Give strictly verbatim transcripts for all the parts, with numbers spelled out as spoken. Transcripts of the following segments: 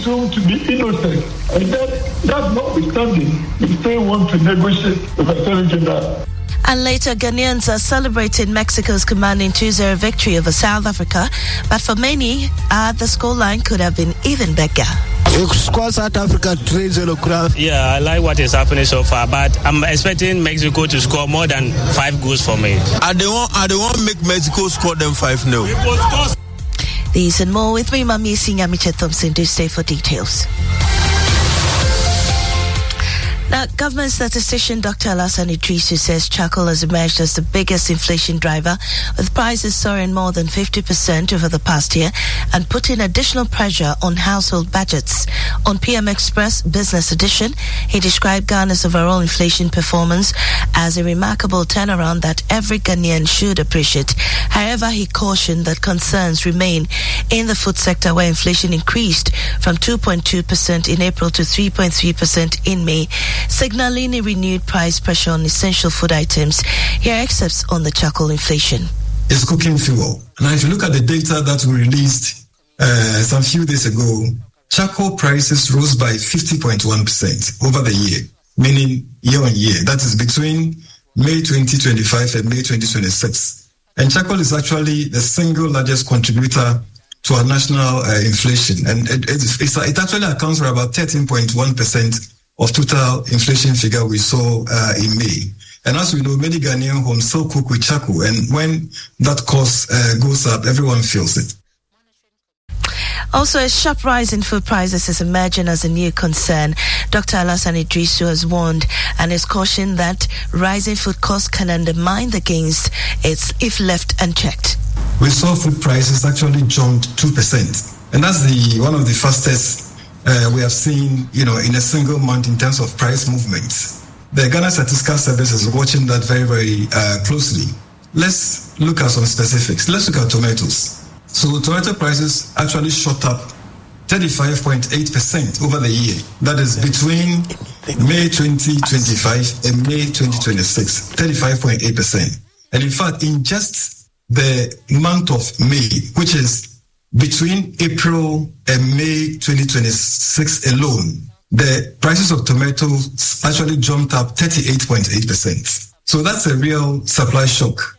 presumed to be innocent. And that, that notwithstanding, we still want to negotiate with the Attorney General. And later, Ghanaians are celebrating Mexico's commanding two zero victory over South Africa. But for many, uh, the scoreline could have been even bigger. South Africa three zero. Yeah, I like what is happening so far, but I'm expecting Mexico to score more than five goals for me. I don't want, I don't want to make Mexico score them five nil. These and more with me, Mami Sinyamiche Thompson. Do stay for details. Now, government statistician Doctor Alassane Idrisu says charcoal has emerged as the biggest inflation driver, with prices soaring more than fifty percent over the past year and putting additional pressure on household budgets. On P M Express Business Edition, he described Ghana's overall inflation performance as a remarkable turnaround that every Ghanaian should appreciate. However, he cautioned that concerns remain in the food sector, where inflation increased from two point two percent in April to three point three percent in May, signaling a renewed price pressure on essential food items. Here are excerpts on the charcoal inflation. It's cooking fuel. Now, if you look at the data that we released uh, some few days ago, charcoal prices rose by fifty point one percent over the year, meaning year on year. That is between May twenty twenty-five and May twenty twenty-six. And charcoal is actually the single largest contributor to our national uh, inflation. And it, it, it's, it actually accounts for about thirteen point one percent of total inflation figure we saw uh, in May. And as we know, many Ghanaian homes still cook with charcoal, and when that cost uh, goes up, everyone feels it. Also, a sharp rise in food prices is emerging as a new concern. Doctor Alassane Idrisu has warned and has cautioned that rising food costs can undermine the gains it's if left unchecked. We saw food prices actually jumped two percent, and that's the one of the fastest Uh, we have seen, you know, in a single month in terms of price movements. The Ghana Statistical Service is watching that very, very uh, closely. Let's look at some specifics. Let's look at tomatoes. So tomato prices actually shot up thirty-five point eight percent over the year. That is between May twenty twenty-five and May twenty twenty-six, thirty-five point eight percent. And in fact, in just the month of May, which is between April and May twenty twenty-six alone, the prices of tomatoes actually jumped up thirty-eight point eight percent. So that's a real supply shock.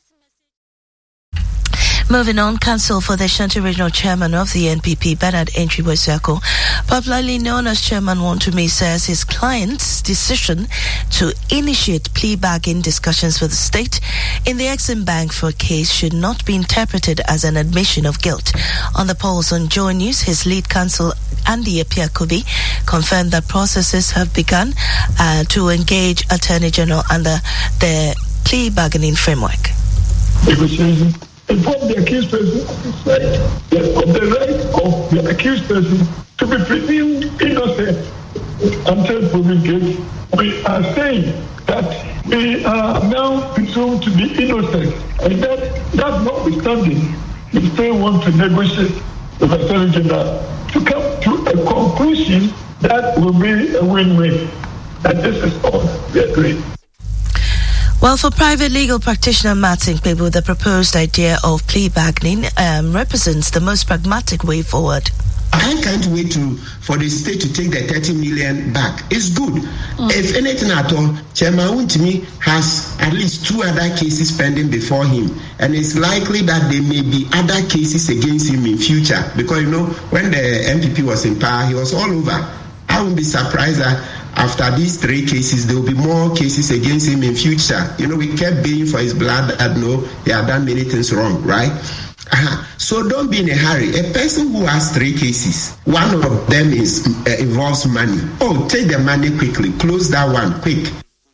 Moving on, Counsel for the Ashanti Regional Chairman of the N P P, Bernard Entry Boysiako, popularly known as Chairman Wontumi, says his client's decision to initiate plea bargain discussions with the state in the Exim Bank fraud case should not be interpreted as an admission of guilt. On the polls on Joy News, his lead counsel, Andy Epiakobi, confirmed that processes have begun uh, to engage Attorney General under the plea bargaining framework. Negotiation. Inform the accused person of his right, of the right of the accused person to be presumed innocent until proven guilty. We are saying that we are now presumed to be innocent, and that, that notwithstanding, we still want to negotiate with the Attorney General to come to a conclusion that will be a win-win. And this is all we are doing. Well, for private legal practitioner Martin Kpebu, the proposed idea of plea bargaining um, represents the most pragmatic way forward. I can't wait to for the state to take the thirty million back. It's good. Mm. If anything at all, Chairman Wontumi has at least two other cases pending before him, and it's likely that there may be other cases against him in future. Because you know, when the M P P was in power, he was all over. I wouldn't be surprised that after these three cases, there will be more cases against him in future. You know, we kept begging for his blood that no, he had done many things wrong, right? Uh-huh. So don't be in a hurry. A person who has three cases, one of them is uh, involves money. Oh, take the money quickly. Close that one, quick.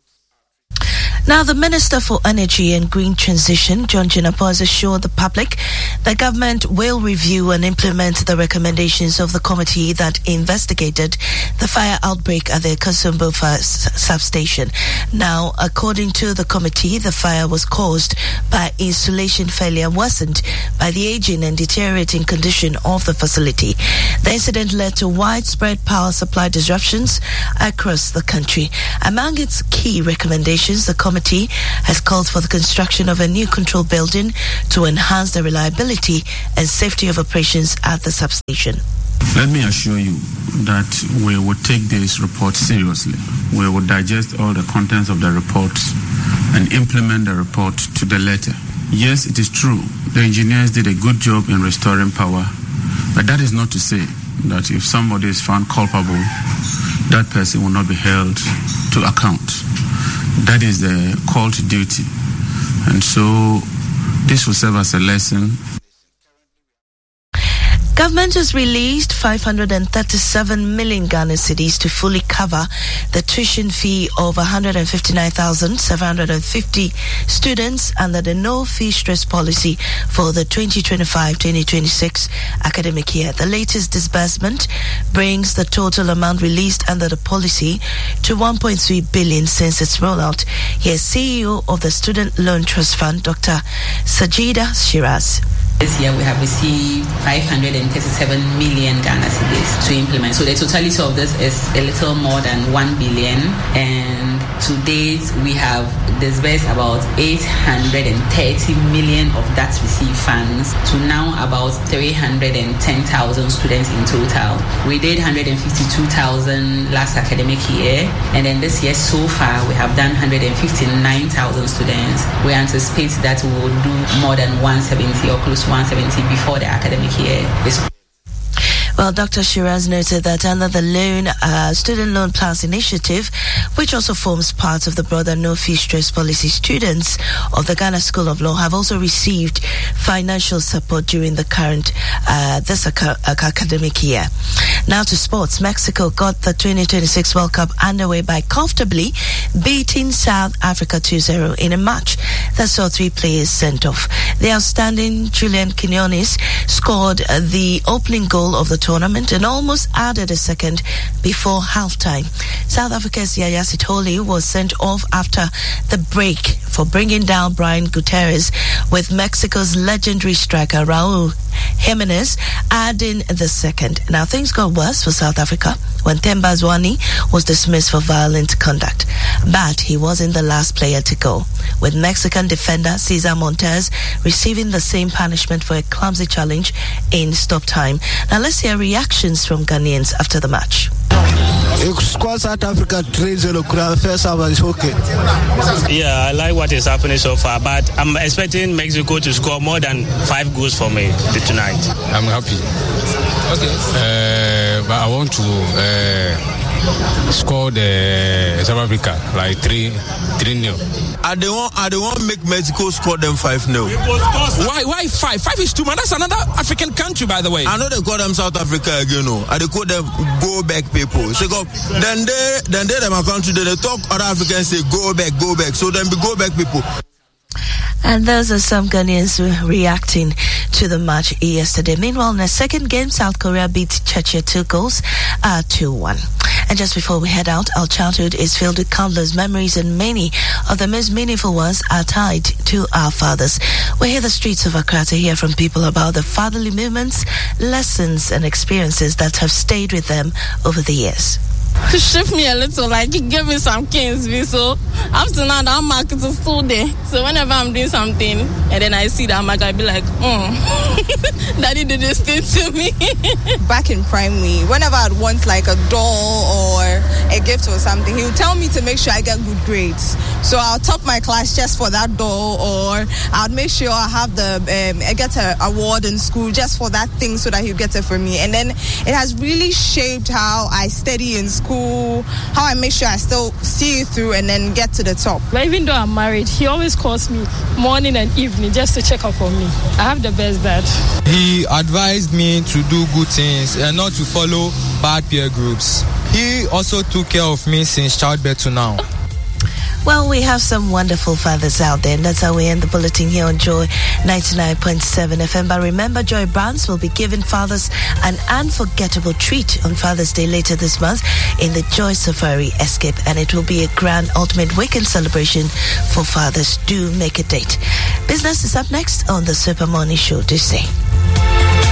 Now, the Minister for Energy and Green Transition, John Jinapor, has assured the public that government will review and implement the recommendations of the committee that investigated the fire outbreak at the Kasumbu Fire Substation. Now, according to the committee, the fire was caused by installation failure, worsened by the aging and deteriorating condition of the facility. The incident led to widespread power supply disruptions across the country. Among its key recommendations, the committee committee has called for the construction of a new control building to enhance the reliability and safety of operations at the substation. Let me assure you that we will take this report seriously. We will digest all the contents of the report and implement the report to the letter. Yes, it is true. The engineers did a good job in restoring power, but that is not to say that if somebody is found culpable, that person will not be held to account. That is the call to duty. And so this will serve as a lesson. Government has released five hundred thirty-seven million Ghana cedis to fully cover the tuition fee of one hundred fifty-nine thousand seven hundred fifty students under the no fee stress policy for the twenty twenty-five twenty twenty-six academic year. The latest disbursement brings the total amount released under the policy to one point three billion since its rollout. Here's C E O of the Student Loan Trust Fund, Doctor Sajida Shiraz. This year we have received five hundred thirty-seven million Ghana cedis to implement. So the totality of this is a little more than one billion, and to date we have disbursed about eight hundred thirty million of that received funds to now about three hundred ten thousand students in total. We did one hundred fifty-two thousand last academic year, and then this year so far we have done one hundred fifty-nine thousand students. We anticipate that we will do more than one hundred seventy or close to one hundred seventy before the academic year is. Well, Doctor Shiraz noted that under the Loan uh, Student Loan Plus Initiative, which also forms part of the broader no fee stress policy, students of the Ghana School of Law have also received financial support during the current uh, this ac- academic year. Now to sports. Mexico got the twenty twenty-six World Cup underway by comfortably beating South Africa two zero in a match that saw three players sent off. The outstanding Julian Quinones scored uh, the opening goal of the tournament and almost added a second before halftime. South Africa's Yaya Sithole was sent off after the break for bringing down Brian Gutierrez, with Mexico's legendary striker Raul Jimenez adding the second. Now things got worse for South Africa when Themba Zwane was dismissed for violent conduct, but he wasn't the last player to go, with Mexican defender Cesar Montes receiving the same punishment for a clumsy challenge in stop time. Now let's hear reactions from Ghanaians after the match. South Africa three zero first half is okay. Yeah, I like what is happening so far, but I'm expecting Mexico to score more than five goals for me tonight. I'm happy. Okay. Uh, but I want to uh, score the South Africa like three three nil. I don't want I don't want to make Mexico score them five nil. Why why five? Five is too much. That's another African country, by the way. I know they call them South Africa again, no. I they call them go back people. So go, then they then they them a country they, they talk other Africans say go back, go back. So then be go back people. And those are some Ghanaians reacting to the match yesterday. Meanwhile, in the second game, South Korea beat Czechia two goals, uh, two one. And just before we head out, our childhood is filled with countless memories, and many of the most meaningful ones are tied to our fathers. We hear the streets of Accra to hear from people about the fatherly movements, lessons, and experiences that have stayed with them over the years. To shift me a little, like he gave me some kings, so up to now that market is still there. So whenever I'm doing something and then I see that market, I be like, hmm, Daddy did this thing to me. Back in primary, whenever I'd want like a doll or a gift or something, he would tell me to make sure I get good grades. So I'll top my class just for that doll, or I'd make sure I have the um, I get an award in school just for that thing so that he'll get it for me. And then it has really shaped how I study in school. School, how I make sure I still see you through and then get to the top. But even though I'm married, he always calls me morning and evening just to check up on me. I have the best dad. He advised me to do good things and not to follow bad peer groups. He also took care of me since childbirth to now. Well, we have some wonderful fathers out there, and that's how we end the bulletin here on Joy ninety-nine point seven F M. But remember, Joy Brands will be giving fathers an unforgettable treat on Father's Day later this month in the Joy Safari Escape, and it will be a grand ultimate weekend celebration for fathers. Do make a date. Business is up next on the Super Morning Show. Do stay.